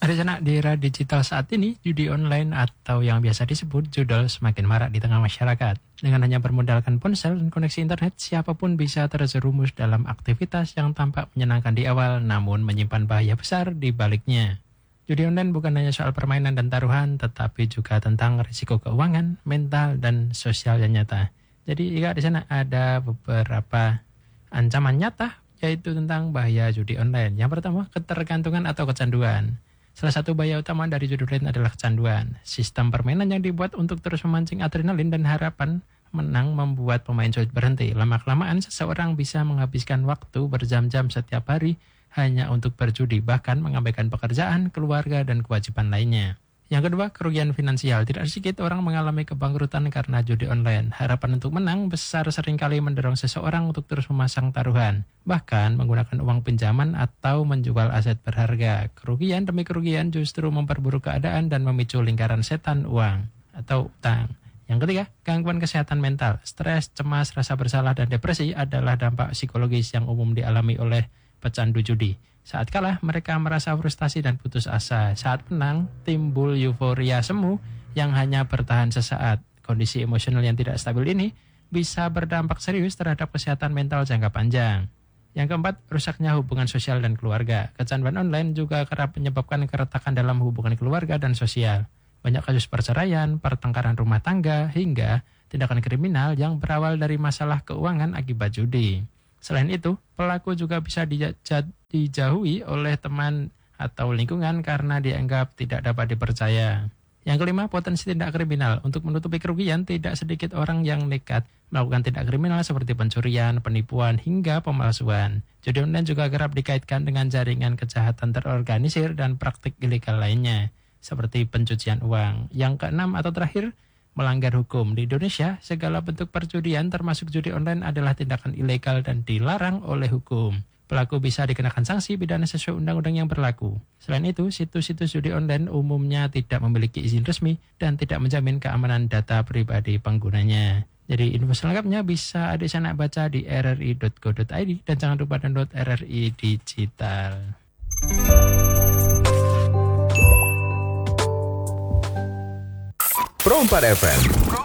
Ada sana di era digital saat ini, judi online atau yang biasa disebut judol semakin marak di tengah masyarakat. Dengan hanya bermodalkan ponsel dan koneksi internet, siapapun bisa terjerumus dalam aktivitas yang tampak menyenangkan di awal, namun menyimpan bahaya besar di baliknya. Judi online bukan hanya soal permainan dan taruhan, tetapi juga tentang risiko keuangan, mental, dan sosial yang nyata. Jadi jika di sana ada beberapa ancaman nyata, yaitu tentang bahaya judi online. Yang pertama, ketergantungan atau kecanduan. Salah satu bahaya utama dari judi online adalah kecanduan. Sistem permainan yang dibuat untuk terus memancing adrenalin dan harapan menang membuat pemain sulit berhenti. Lama-kelamaan seseorang bisa menghabiskan waktu berjam-jam setiap hari hanya untuk berjudi, bahkan mengabaikan pekerjaan, keluarga, dan kewajiban lainnya. Yang kedua, kerugian finansial. Tidak sedikit orang mengalami kebangkrutan karena judi online. Harapan untuk menang besar seringkali mendorong seseorang untuk terus memasang taruhan, bahkan menggunakan uang pinjaman atau menjual aset berharga. Kerugian demi kerugian justru memperburuk keadaan dan memicu lingkaran setan uang atau utang. Yang ketiga, gangguan kesehatan mental. Stres, cemas, rasa bersalah, dan depresi adalah dampak psikologis yang umum dialami oleh pecandu judi. Saat kalah, mereka merasa frustasi dan putus asa. Saat menang, timbul euforia semu yang hanya bertahan sesaat. Kondisi emosional yang tidak stabil ini bisa berdampak serius terhadap kesehatan mental jangka panjang. Yang keempat, rusaknya hubungan sosial dan keluarga. Kecanduan online juga kerap menyebabkan keretakan dalam hubungan keluarga dan sosial. Banyak kasus perceraian, pertengkaran rumah tangga, hingga tindakan kriminal yang berawal dari masalah keuangan akibat judi. Selain itu, pelaku juga bisa dijauhi oleh teman atau lingkungan karena dianggap tidak dapat dipercaya. Yang kelima, potensi tindak kriminal. Untuk menutupi kerugian, tidak sedikit orang yang nekat melakukan tindak kriminal seperti pencurian, penipuan, hingga pemalsuan. Judi online juga kerap dikaitkan dengan jaringan kejahatan terorganisir dan praktik ilegal lainnya, seperti pencucian uang. Yang keenam atau terakhir, melanggar hukum. Di Indonesia, segala bentuk perjudian termasuk judi online adalah tindakan ilegal dan dilarang oleh hukum. Pelaku bisa dikenakan sanksi pidana sesuai undang-undang yang berlaku. Selain itu, situs-situs judi online umumnya tidak memiliki izin resmi dan tidak menjamin keamanan data pribadi penggunanya. Jadi info selengkapnya bisa adik sanak baca di rri.go.id dan jangan lupa download RRI Digital. Pro 4 FM